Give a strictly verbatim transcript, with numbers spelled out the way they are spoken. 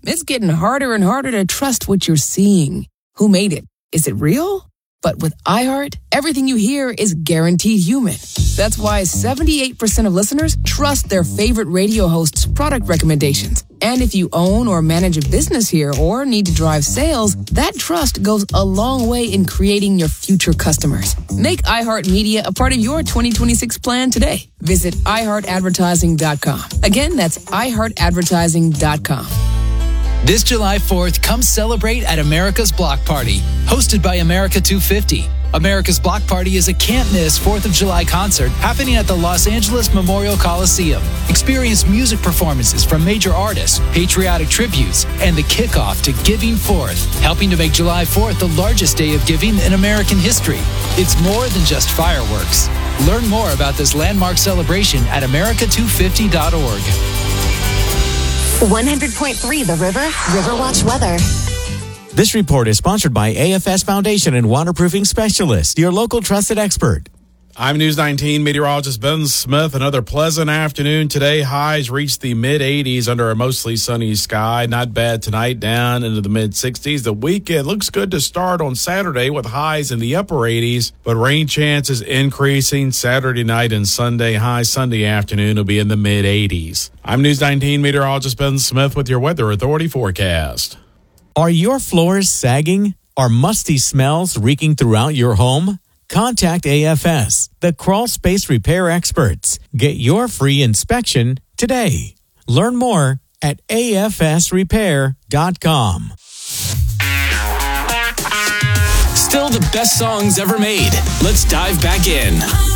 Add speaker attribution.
Speaker 1: It's getting harder and harder to trust what you're seeing. Who made it? Is it real? But with iHeart, everything you hear is guaranteed human. That's why seventy-eight percent of listeners trust their favorite radio host's product recommendations. And if you own or manage a business here or need to drive sales, that trust goes a long way in creating your future customers. Make iHeartMedia a part of your twenty twenty-six plan today. Visit i heart advertising dot com. Again, that's i heart advertising dot com.
Speaker 2: This July fourth, come celebrate at America's Block Party, hosted by America two fifty. America's Block Party is a can't-miss fourth of July concert happening at the Los Angeles Memorial Coliseum. Experience music performances from major artists, patriotic tributes, and the kickoff to Giving Forth, helping to make July fourth the largest day of giving in American history. It's more than just fireworks. Learn more about this landmark celebration at america two fifty dot org.
Speaker 3: one hundred point three The River, Riverwatch weather.
Speaker 4: This report is sponsored by A F S Foundation and Waterproofing Specialist, your local trusted expert.
Speaker 5: I'm News nineteen meteorologist Ben Smith. Another pleasant afternoon today. Highs reached the mid eighties under a mostly sunny sky. Not bad tonight, down into the mid sixties. The weekend looks good to start on Saturday with highs in the upper eighties, but rain chances increasing Saturday night and Sunday. High Sunday afternoon will be in the mid eighties. I'm News nineteen meteorologist Ben Smith with your Weather Authority forecast.
Speaker 4: Are your floors sagging? Are musty smells reeking throughout your home? Contact A F S, the crawl space repair experts. Get your free inspection today. Learn more at a f s repair dot com.
Speaker 2: Still the best songs ever made. Let's dive back in.